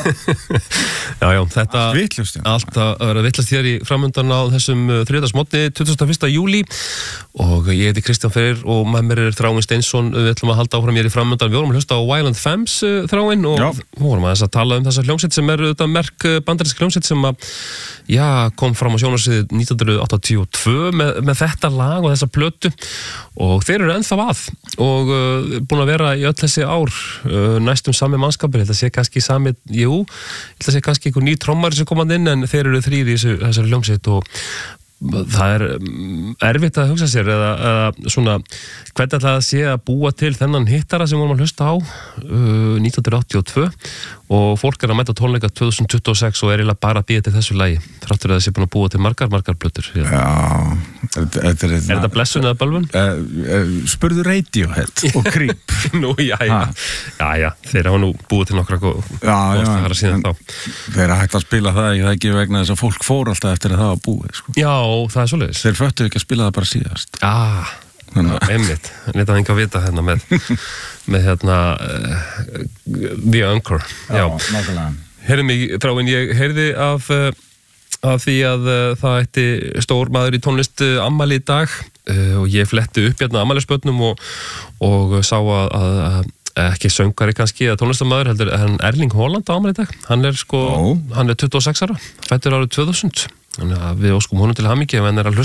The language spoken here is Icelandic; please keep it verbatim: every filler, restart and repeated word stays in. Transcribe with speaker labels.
Speaker 1: Já, já, þetta
Speaker 2: Allt vitlaust, já.
Speaker 1: Allt að vera vitlaust hér í framöndan á þessum þriðjudagsmorgni tuttugasta og fyrsta júlí og ég heiti Kristján Freyr og með mér er Þráinn Steinsson. Við ætlum að halda áfram hér í framöndan. Við vorum að hlusta á Violent Femmes, Þráinn, og
Speaker 2: Já.
Speaker 1: við vorum að þess að tala um þessa hljómsveit sem er þetta merk bandarísk hljómsveit sem að já, kom fram á sjónarsviðið nítján hundruð áttatíu og tvö með, með þetta lag og þessa plötu og þeir eru ennþá að og uh, búin að vera í öll þessi ár uh, næstum sami mannskapur. Þetta sé kannski sami, jú, þetta sé kannski einhver ný trommari sem kom að inn en þeir eru þrír í þessu, þessari hljómsveit og það er erfitt að hugsa sér eða, eða svona hvernig það sé að búa til þennan hittara sem vorum að hlusta á uh, nítján hundruð áttatíu og tvö og fólk er að mæta tónleika tvö þúsund tuttugu og sex og er eiginlega bara að bíða til þessu lagi þráttur að það sé búin að búa til margar, margar plötur. Já,
Speaker 2: Já þetta, þetta er,
Speaker 1: er þetta blessun eða bölvun?
Speaker 2: Uh, uh, spurðu Radiohead og Creep.
Speaker 1: Nú, já, já, já, já, þeir hafa nú búið til nokkra og
Speaker 2: Já, já,
Speaker 1: það síðan þá.
Speaker 2: Þeir eru hægt að spila það, ég það ekki vegna þess að fólk fór alltaf eftir að það var búið, sko.
Speaker 1: Já, það er svoleiðis.
Speaker 2: Þeir föttu ekki að spila það bara síðast.
Speaker 1: Ah, einmitt, nýtt að enga vita hérna með, með hérna uh, The Anchor. Já,
Speaker 2: nákvæmlega.
Speaker 1: Heyrðu mig, Þráinn, ég heyrði af, uh, af því að uh, það ætti stór maður í tónlist uh, ammæli í dag uh, og ég fletti upp hérna ammælisbörnum og, og sá að, að ekki söngari kannski að tónlistarmaður heldur en Erling Haaland á ammæli í dag. Hann er sko,
Speaker 2: Ó.
Speaker 1: hann er tuttugu og sex ára, fæddur árið tvö þúsund. Þannig að við óskum honum til hamingju ef hann er að hlusta